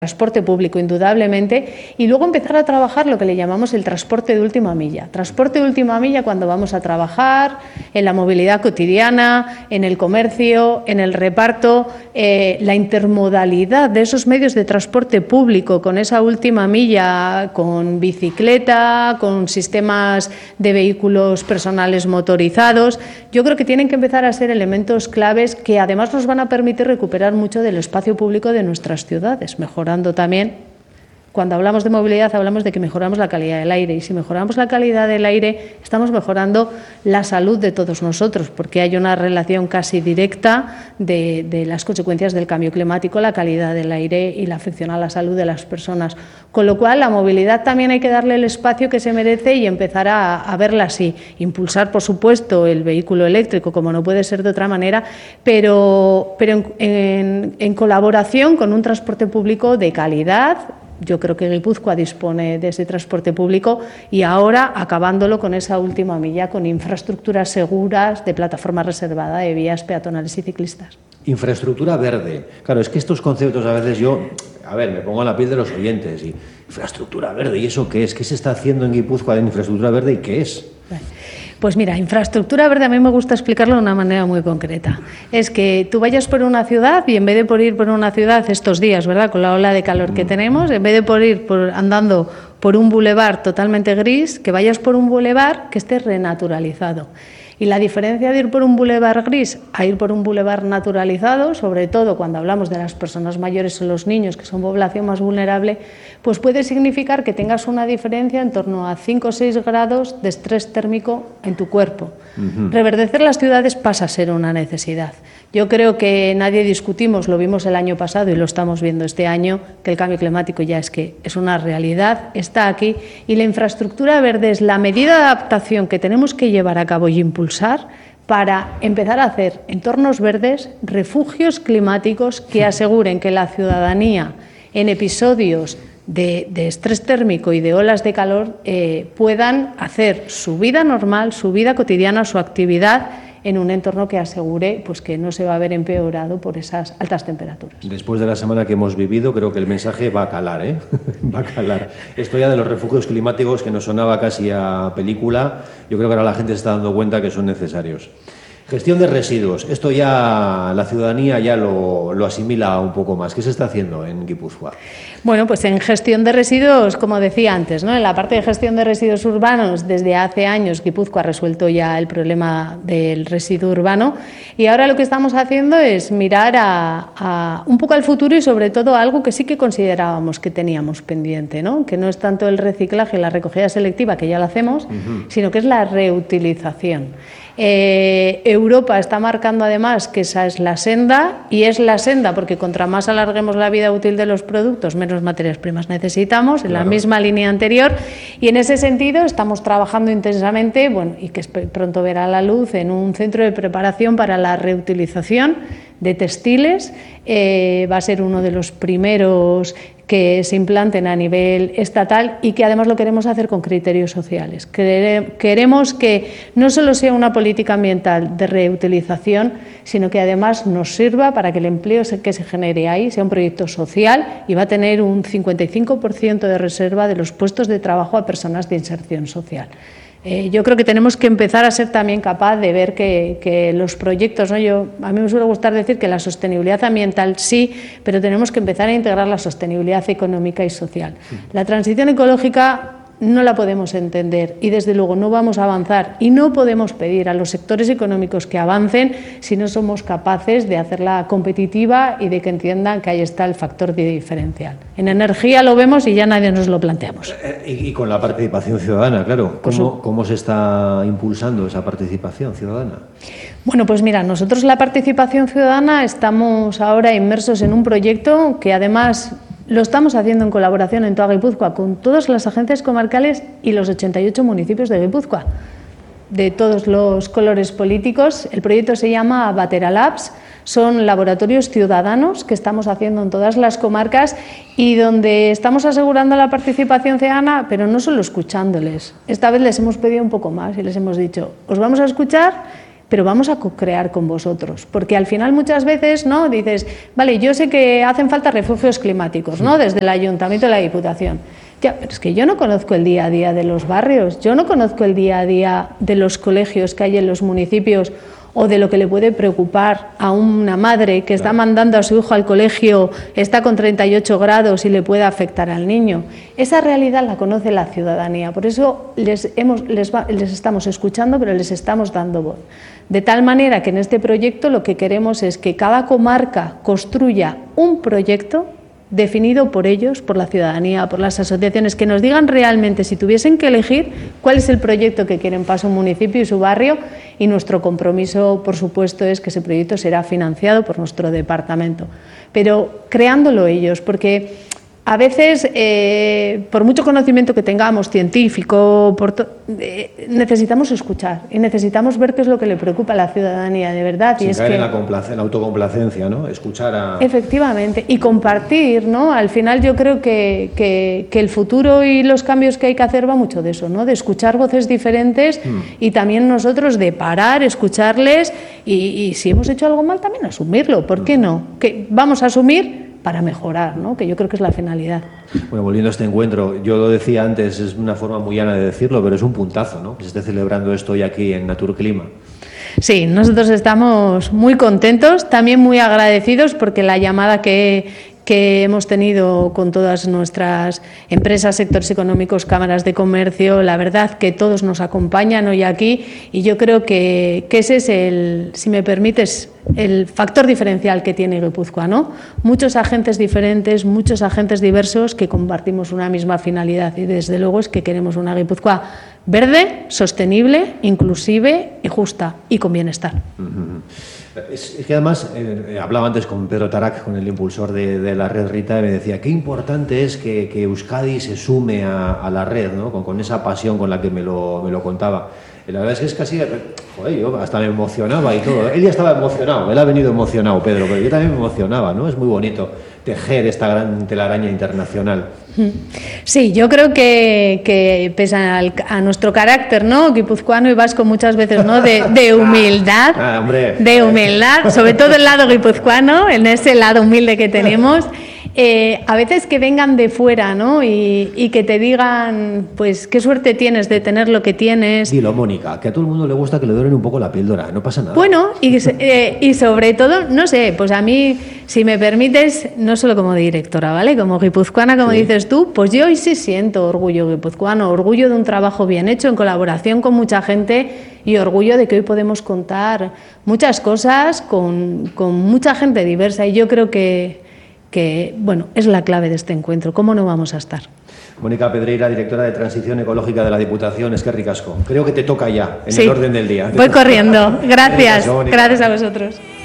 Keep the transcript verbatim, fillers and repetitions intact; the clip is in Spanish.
transporte público, indudablemente, y luego empezar a trabajar lo que le llamamos el transporte de última milla. Transporte de última milla cuando vamos a trabajar, en la movilidad cotidiana, en el comercio, en el reparto, eh, la intermodalidad de esos medios de transporte público con esa última milla, con bicicleta, con sistemas de vehículos personales motorizados. Yo creo que tienen que empezar a ser elementos claves que además nos van a permitir recuperar mucho del espacio público de nuestras ciudades, mejorando también. Cuando hablamos de movilidad hablamos de que mejoramos la calidad del aire, y si mejoramos la calidad del aire estamos mejorando la salud de todos nosotros, porque hay una relación casi directa de, de las consecuencias del cambio climático, la calidad del aire y la afección a la salud de las personas. Con lo cual, la movilidad también hay que darle el espacio que se merece y empezar a, a verla así. Impulsar, por supuesto, el vehículo eléctrico, como no puede ser de otra manera, pero, pero en, en, en colaboración con un transporte público de calidad. Yo creo que Guipúzcoa dispone de ese transporte público y ahora acabándolo con esa última milla, con infraestructuras seguras, de plataforma reservada, de vías peatonales y ciclistas. Infraestructura verde. Claro, es que estos conceptos a veces yo, a ver, me pongo a la piel de los oyentes y infraestructura verde, ¿y eso qué es? ¿Qué se está haciendo en Guipúzcoa en infraestructura verde y qué es? Vale. Pues mira, infraestructura verde a mí me gusta explicarlo de una manera muy concreta. Es que tú vayas por una ciudad y en vez de por ir por una ciudad estos días, ¿verdad?, con la ola de calor que tenemos, en vez de por ir por, andando por un bulevar totalmente gris, que vayas por un bulevar que esté renaturalizado. Y la diferencia de ir por un bulevar gris a ir por un bulevar naturalizado, sobre todo cuando hablamos de las personas mayores o los niños, que son población más vulnerable, pues puede significar que tengas una diferencia en torno a cinco o seis grados de estrés térmico en tu cuerpo. Uh-huh. Reverdecer las ciudades pasa a ser una necesidad. Yo creo que nadie discutimos, lo vimos el año pasado y lo estamos viendo este año, que el cambio climático ya es que es una realidad, está aquí, y la infraestructura verde es la medida de adaptación que tenemos que llevar a cabo y impulsar para empezar a hacer entornos verdes, refugios climáticos que aseguren que la ciudadanía en episodios de, de estrés térmico y de olas de calor eh, puedan hacer su vida normal, su vida cotidiana, su actividad en un entorno que asegure pues, que no se va a ver empeorado por esas altas temperaturas. Después de la semana que hemos vivido, creo que el mensaje va a calar, ¿eh? va a calar. Esto ya de los refugios climáticos, que nos sonaba casi a película, yo creo que ahora la gente se está dando cuenta que son necesarios. Gestión de residuos. Esto ya la ciudadanía ya lo, lo asimila un poco más. ¿Qué se está haciendo en Guipúzcoa? Bueno, pues en gestión de residuos, como decía antes, ¿no? En la parte de gestión de residuos urbanos, desde hace años Guipúzcoa ha resuelto ya el problema del residuo urbano, y ahora lo que estamos haciendo es mirar a, a un poco al futuro y sobre todo a algo que sí que considerábamos que teníamos pendiente, ¿no? Que no es tanto el reciclaje y la recogida selectiva, que ya lo hacemos, uh-huh. sino que es la reutilización. Eh, Europa está marcando además que esa es la senda, y es la senda porque contra más alarguemos la vida útil de los productos, menos materias primas necesitamos, en claro. la misma línea anterior, y en ese sentido estamos trabajando intensamente, bueno, y que pronto verá la luz, en un centro de preparación para la reutilización de textiles. Eh, va a ser uno de los primeros que se implanten a nivel estatal y que además lo queremos hacer con criterios sociales. Queremos que no solo sea una política ambiental de reutilización, sino que además nos sirva para que el empleo que se genere ahí sea un proyecto social y va a tener un cincuenta y cinco por ciento de reserva de los puestos de trabajo a personas de inserción social. Eh, yo creo que tenemos que empezar a ser también capaz de ver que, que los proyectos, ¿no? Yo, a mí me suele gustar decir que la sostenibilidad ambiental sí, pero tenemos que empezar a integrar la sostenibilidad económica y social. La transición ecológica no la podemos entender y desde luego no vamos a avanzar, y no podemos pedir a los sectores económicos que avancen si no somos capaces de hacerla competitiva y de que entiendan que ahí está el factor de diferencial. En energía lo vemos y ya nadie nos lo planteamos. Y, y con la participación ciudadana, claro. ¿Cómo, ¿Cómo se está impulsando esa participación ciudadana? Bueno, pues mira, nosotros la participación ciudadana estamos ahora inmersos en un proyecto que además lo estamos haciendo en colaboración en toda Guipúzcoa con todas las agencias comarcales y los ochenta y ocho municipios de Guipúzcoa, de todos los colores políticos. El proyecto se llama Batera Labs, son laboratorios ciudadanos que estamos haciendo en todas las comarcas y donde estamos asegurando la participación ciudadana, pero no solo escuchándoles. Esta vez les hemos pedido un poco más y les hemos dicho, os vamos a escuchar, pero vamos a co-crear con vosotros, porque al final muchas veces, ¿no?, dices, vale, yo sé que hacen falta refugios climáticos, ¿no?, desde el Ayuntamiento de la Diputación. Ya, pero es que yo no conozco el día a día de los barrios, yo no conozco el día a día de los colegios que hay en los municipios o de lo que le puede preocupar a una madre que está mandando a su hijo al colegio, está con treinta y ocho grados y le puede afectar al niño. Esa realidad la conoce la ciudadanía, por eso les, hemos, les, va, les estamos escuchando, pero les estamos dando voz. De tal manera que en este proyecto lo que queremos es que cada comarca construya un proyecto definido por ellos, por la ciudadanía, por las asociaciones, que nos digan realmente, si tuviesen que elegir, cuál es el proyecto que quieren para su municipio y su barrio, y nuestro compromiso, por supuesto, es que ese proyecto será financiado por nuestro departamento, pero creándolo ellos, porque a veces, eh, por mucho conocimiento que tengamos, científico, por eh, necesitamos escuchar y necesitamos ver qué es lo que le preocupa a la ciudadanía, de verdad. Sin y es caer que, en la, complace, la autocomplacencia, ¿no? Escuchar a... Efectivamente, y compartir, ¿no? Al final yo creo que, que, que el futuro y los cambios que hay que hacer va mucho de eso, ¿no? De escuchar voces diferentes mm. y también nosotros de parar, escucharles y, y si hemos hecho algo mal también asumirlo, ¿por qué no? Que vamos a asumir para mejorar, ¿no?, que yo creo que es la finalidad. Bueno, volviendo a este encuentro, yo lo decía antes, es una forma muy llana de decirlo, pero es un puntazo, ¿no?, que se esté celebrando esto hoy aquí en Naturclima. Sí, nosotros estamos muy contentos, también muy agradecidos porque la llamada que, que hemos tenido con todas nuestras empresas, sectores económicos, cámaras de comercio, la verdad que todos nos acompañan hoy aquí y yo creo que, que ese es el, si me permites, el factor diferencial que tiene Guipúzcoa, ¿no? Muchos agentes diferentes, muchos agentes diversos que compartimos una misma finalidad y desde luego es que queremos una Guipúzcoa verde, sostenible, inclusive y justa y con bienestar. Uh-huh. Es, es que además, eh, hablaba antes con Pedro Tarac, con el impulsor de, de la red Rita, y me decía qué importante es que, que Euskadi se sume a, a la red, ¿no?, con, con esa pasión con la que me lo, me lo contaba. Y la verdad es que es casi, joder, yo hasta me emocionaba y todo. Él ya estaba emocionado, él ha venido emocionado, Pedro, pero yo también me emocionaba, ¿no? Es muy bonito tejer esta gran telaraña internacional. Sí, yo creo que, que pese al, a nuestro carácter, ¿no?, guipuzcoano y vasco muchas veces, ¿no?, de, de humildad, ah, hombre. de humildad, sobre todo el lado guipuzcoano, en ese lado humilde que tenemos. Eh, a veces que vengan de fuera, ¿no?, y, y que te digan, pues, qué suerte tienes de tener lo que tienes. Dilo, Mónica, que a todo el mundo le gusta que le doren un poco la píldora, no pasa nada. Bueno, y, eh, y sobre todo, no sé, pues a mí, si me permites, no solo como directora, ¿vale?, como guipuzcoana, como sí. dices tú, pues yo hoy sí siento orgullo guipuzcoano, orgullo de un trabajo bien hecho en colaboración con mucha gente y orgullo de que hoy podemos contar muchas cosas con, con mucha gente diversa y yo creo que que, bueno, es la clave de este encuentro. ¿Cómo no vamos a estar? Mónica Pedreira, directora de Transición Ecológica de la Diputación, es que ricasco. Creo que te toca ya, en sí. el orden del día. Voy corriendo. Gracias. Gracias a vosotros.